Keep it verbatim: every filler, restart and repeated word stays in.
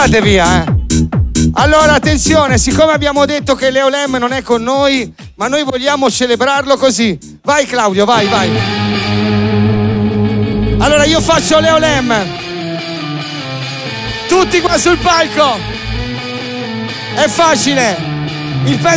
andate via, eh. Allora, attenzione, siccome abbiamo detto che Leo Lem non è con noi, ma noi vogliamo celebrarlo così. Vai Claudio, vai, vai. Allora io faccio Leo Lem. Tutti qua sul palco. È facile. Il pezzo